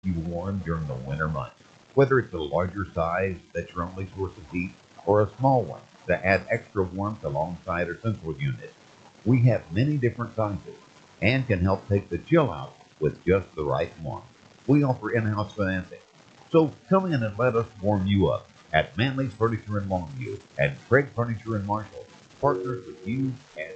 you warm during the winter months. Whether it's a larger size that's your only source of heat or a small one to add extra warmth alongside our central unit, we have many different sizes and can help take the chill out with just the right one. We offer in-house financing. So come in and let us warm you up at Manley's Furniture in Longview and Craig Furniture in Marshall, partners with you and